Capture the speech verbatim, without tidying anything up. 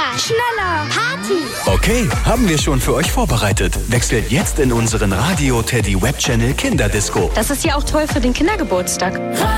Zucker. Schneller. Party. Okay, haben wir schon für euch vorbereitet. Wechselt jetzt in unseren Radio Teddy Web Channel Kinderdisco. Das ist ja auch toll für den Kindergeburtstag.